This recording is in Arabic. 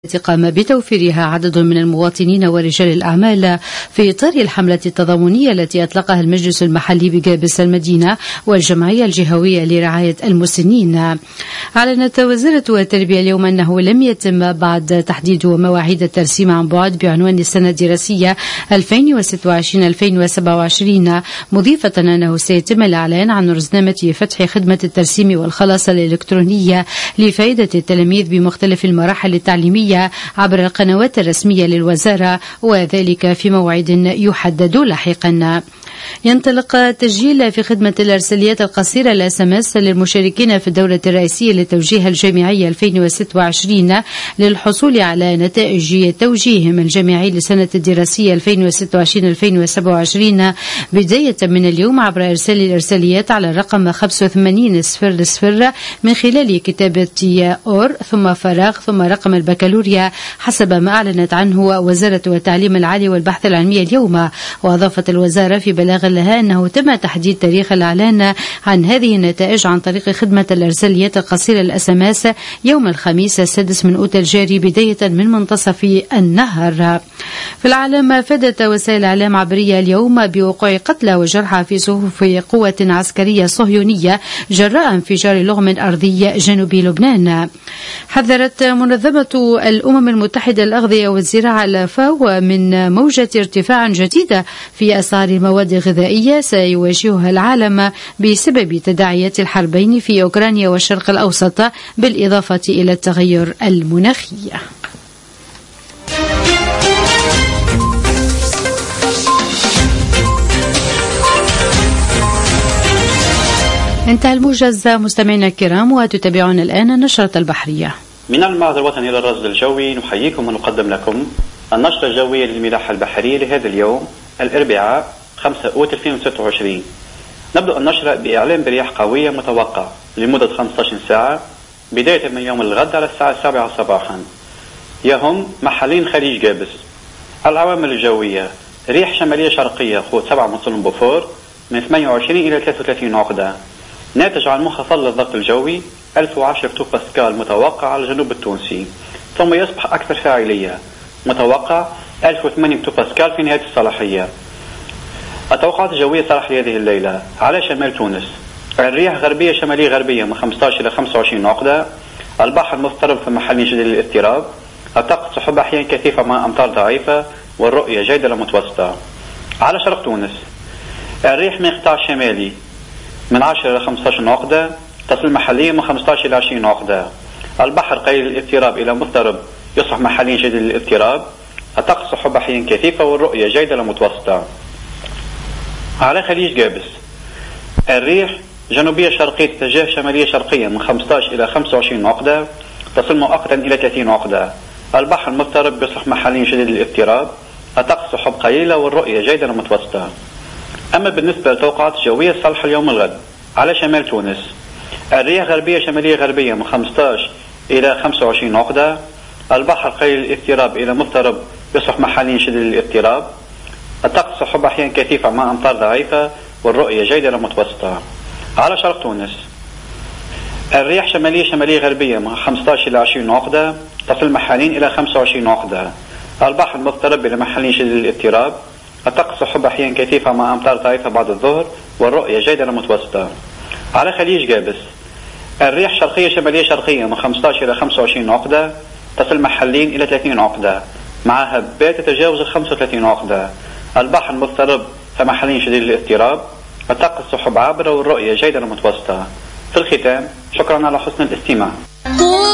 التي قام بتوفيرها عدد من المواطنين ورجال الأعمال في إطار الحملة التضامنية التي أطلقها المجلس المحلي بجابس المدينة والجمعية الجهوية لرعاية المسنين. أعلنت وزارة التربية اليوم أنه لم يتم بعد تحديد مواعيد الترسيم عن بعد بعنوان السنة الدراسية 2026-2027، مضيفة أنه سيتم الإعلان عن رزنامة فتح خدمة الترسيم والخلاص الإلكترونية لفائدة التلاميذ بمختلف المراحل التعليمية عبر القنوات الرسمية للوزارة، وذلك في موعد يحدد لاحقا. ينطلق التسجيل في خدمة الإرساليات القصيرة SMS للمشاركين في الدورة الرئيسية للتوجيه الجامعي 2026 للحصول على نتائج توجيههم الجامعي لسنة الدراسية 2026-2027 بداية من اليوم عبر إرسال الإرساليات على الرقم 8500 من خلال كتابة أور ثم فراغ ثم رقم البكالوريا حسب ما أعلنت عنه وزارة التعليم العالي والبحث العلمي اليوم. وأضافت الوزارة في بلاغ لها أنه تم تحديد تاريخ الإعلان عن هذه النتائج عن طريق خدمة الإرساليات القصيرة SMS يوم الخميس 6 من أوت الجاري بداية من منتصف النهار. في العالم، أفادت وسائل الإعلام عبرية اليوم بوقوع قتلى وجرحى في صفوف قوة عسكرية صهيونية جراء انفجار لغم أرضي جنوب لبنان. حذرت منظمة الأمم المتحدة الأغذية والزراعة الFAO من موجة ارتفاع جديدة في أسعار المواد الغذائية سيواجهها العالم بسبب تداعيات الحربين في أوكرانيا والشرق الأوسط، بالإضافة إلى التغير المناخي. انتهى الموجز مستمعينا الكرام، وتتابعون الآن النشرة البحرية. من المعهد الوطني للرصد الجوي نحييكم ونقدم لكم النشرة الجوية للملاحة البحرية لهذا اليوم الأربعاء 5 أوت 2026. نبدأ النشرة بإعلان برياح قوية متوقع لمدة 15 ساعة بداية من يوم الغد على الساعة 7 صباحا، يهم محلين خليج جابس. العوامل الجوية: ريح شمالية شرقية قوة 7 من بوفور من 28 إلى 33 عقدة، ناتج عن منخفض للضغط الجوي 1010 هكتو باسكال متوقع على الجنوب التونسي، ثم يصبح أكثر فاعلية متوقع 1008 هكتو باسكال في نهاية الصلاحية. التوقعات الجوية صالحة لهذه الليلة: على شمال تونس الرياح غربية شمالية غربية من 15 إلى 25 عقدة، البحر مضطرب في محل شديد الاضطراب، الطقس سحب أحيانا كثيفة مع أمطار ضعيفة والرؤية جيدة لمتوسطة. على شرق تونس الريح من قطاع شمالي من 10 إلى 15 عقدة، تصل محليا من 15 إلى 20 عقدة، البحر قليل الاضطراب إلى مضطرب يصبح محليا شديد الاضطراب، الطقس سحب أحيانا كثيفة والرؤية جيدة لمتوسطة. على خليج جابس الريح جنوبية شرقية اتجاه شمالية شرقية من 15 إلى 25 عقدة، تصل مؤقتا إلى 30 عقدة، البحر مضطرب يصبح محليا شديد الاضطراب، الطقس سحب قليلة والرؤية جيدة لمتوسطة. أما بالنسبة للتوقعات الجوية الصالحة اليوم الغد: على شمال تونس الرياح غربية شمالية غربية من 15 إلى 25 عقدة، البحر قليل الاضطراب إلى مضطرب يصبح محليا شديد الاضطراب، الطقس سحب أحيانا كثيفة مع أمطار ضعيفة والرؤية جيدة لمتوسطة. على شرق تونس الرياح شمالية غربية من 15 إلى 20 عقدة، تصل محليا إلى 25 عقدة، البحر مضطرب إلى محليا شديد الاضطراب، الطقس سحب أحيانا كثيفة مع أمطار ضعيفة بعد الظهر والرؤية جيدة لمتوسطة. على خليج جابس الرياح شرقية شمالية شرقية من 15 إلى 25 عقدة، تصل محليا إلى 30 عقدة، مع هبات تتجاوز 35 عقدة، البحر مضطرب فمحليا شديد الاضطراب، الطقس سحب عابرة والرؤية جيدة لمتوسطة. في الختام شكرا على حسن الاستماع.